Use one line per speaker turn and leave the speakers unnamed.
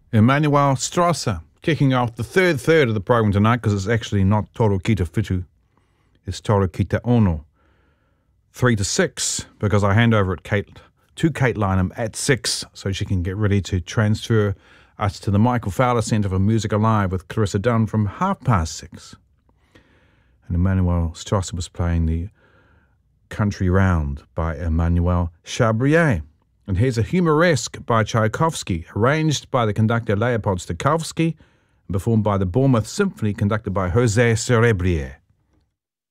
Emmanuel Strasser kicking off the third of the program tonight, because it's actually not Toro Kita Fitu, it's Toro Kita Ono. 3 to 6, because I hand over to Kate Lynham at 6, so she can get ready to transfer us to the Michael Fowler Centre for Music Alive with Clarissa Dunn from 6:30. And Emmanuel Strasser was playing the Country Round by Emmanuel Chabrier. And here's a Humoresque by Tchaikovsky, arranged by the conductor Leopold Stokowski, and performed by the Bournemouth Symphony, conducted by José Cerebrier.